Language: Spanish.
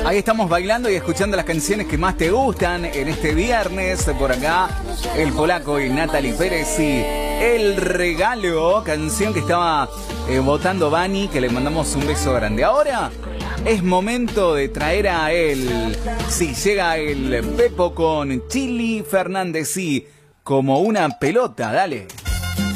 Ahí estamos bailando y escuchando las canciones que más te gustan en este viernes. Por acá, el polaco y Natalie Pérez y El Regalo, canción que estaba votando Vani, que le mandamos un beso grande. Ahora es momento de traer a él. Sí, llega el Pepo con Chili Fernández, sí, como una pelota, dale.